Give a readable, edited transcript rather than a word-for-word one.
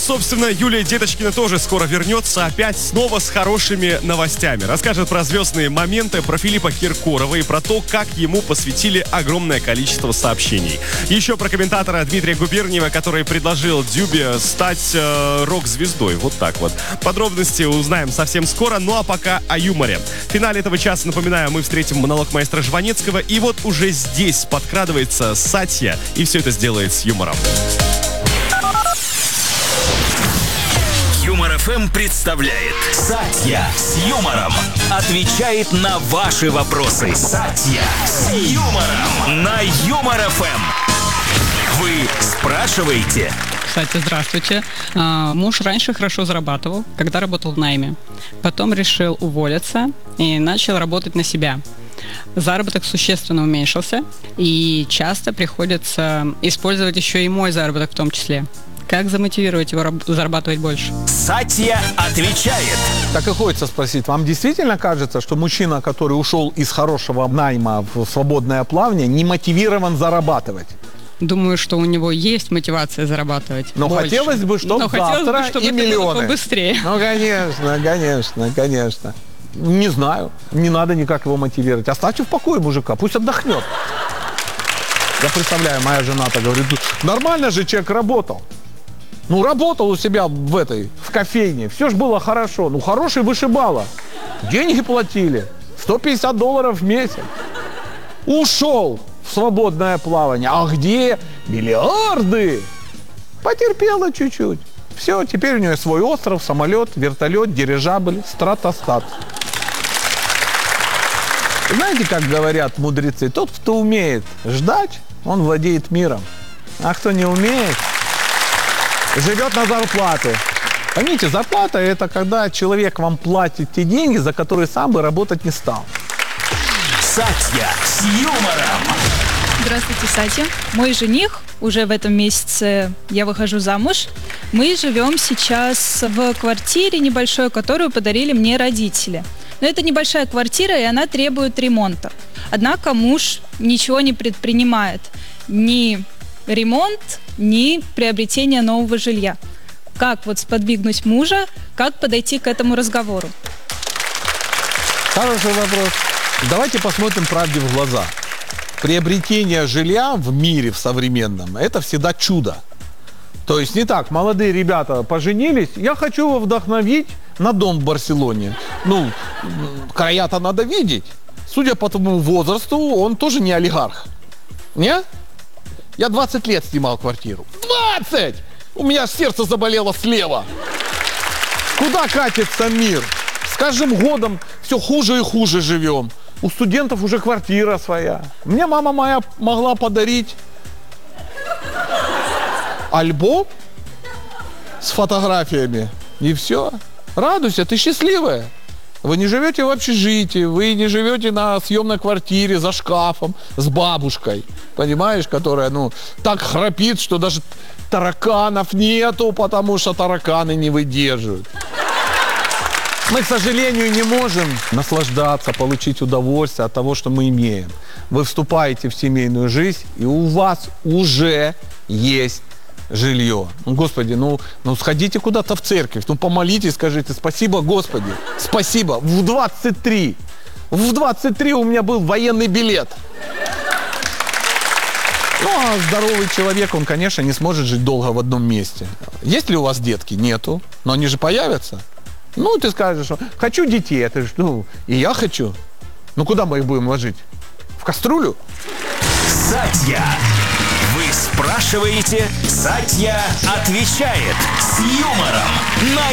собственно, Юлия Деточкина тоже скоро вернется, опять снова с хорошими новостями. Расскажет про звездные моменты, про Филиппа Киркорова и про то, как ему посвятили огромное количество сообщений. Еще про комментатора Дмитрия Губерниева, который предложил Дюбе стать рок-звездой. Вот так вот. Подробности узнаем совсем скоро, ну а пока о юморе. В финале этого часа, напоминаю, мы встретим монолог маэстро Жванецкого, и вот уже здесь подкрадывается Сатья, и все это сделает с юмором. Юмор ФМ представляет Сатья с юмором. Отвечает на ваши вопросы. Сатья с юмором на Юмор ФМ. Вы спрашиваете? Кстати, здравствуйте. Муж раньше хорошо зарабатывал, когда работал в найме. Потом решил уволиться и начал работать на себя. Заработок существенно уменьшился, и часто приходится использовать еще и мой заработок в том числе. Как замотивировать его зарабатывать больше? Сатья отвечает. Так и хочется спросить, вам действительно кажется, что мужчина, который ушел из хорошего найма в свободное плавание, не мотивирован зарабатывать? Думаю, что у него есть мотивация зарабатывать. Но больше. хотелось бы, чтобы завтра чтобы и это миллионы. было побыстрее. Ну, конечно. Не знаю, не надо никак его мотивировать. Оставьте в покое мужика, пусть отдохнет. Я представляю, моя жена-то говорит, нормально же человек работал. Ну, работал у себя в кофейне, все же было хорошо. Ну, хороший вышибала. Деньги платили, $150 в месяц. Ушел в свободное плавание. А где миллиарды? Потерпела чуть-чуть. Все, теперь у нее свой остров, самолет, вертолет, дирижабль, стратостат. Знаете, как говорят мудрецы? Тот, кто умеет ждать, он владеет миром. А кто не умеет, живет на зарплаты. Поймите, зарплата – это когда человек вам платит те деньги, за которые сам бы работать не стал. Сатья с юмором. Здравствуйте, Сатья. Мой жених, уже в этом месяце я выхожу замуж. Мы живем сейчас в квартире небольшой, которую подарили мне родители. Но это небольшая квартира, и она требует ремонта. Однако муж ничего не предпринимает. Ни ремонт, ни приобретение нового жилья. Как вот сподвигнуть мужа, как подойти к этому разговору? Хороший вопрос. Давайте посмотрим правде в глаза. Приобретение жилья в мире, в современном, это всегда чудо. То есть не так, молодые ребята поженились, я хочу его вдохновить на дом в Барселоне. Ну, края-то надо видеть. Судя по тому возрасту, он тоже не олигарх. Не? Я 20 лет снимал квартиру. 20! У меня сердце заболело слева. Куда катится мир? С каждым годом все хуже и хуже живем. У студентов уже квартира своя. Мне мама моя могла подарить альбом с фотографиями. И все. Радуйся, ты счастливая. Вы не живете в общежитии, вы не живете на съемной квартире за шкафом с бабушкой, понимаешь, которая, так храпит, что даже тараканов нету, потому что тараканы не выдерживают. Мы, к сожалению, не можем наслаждаться, получить удовольствие от того, что мы имеем. Вы вступаете в семейную жизнь, и у вас уже есть жилье. Господи, сходите куда-то в церковь, помолитесь, скажите: спасибо, Господи, спасибо. В 23 у меня был военный билет. А здоровый человек, он, конечно, не сможет жить долго в одном месте. Есть ли у вас детки? Нету. Но они же появятся. Ты скажешь, хочу детей, это же, и я хочу. Куда мы их будем ложить? В кастрюлю? Сатья. Вы спрашиваете, Сатья отвечает с юмором на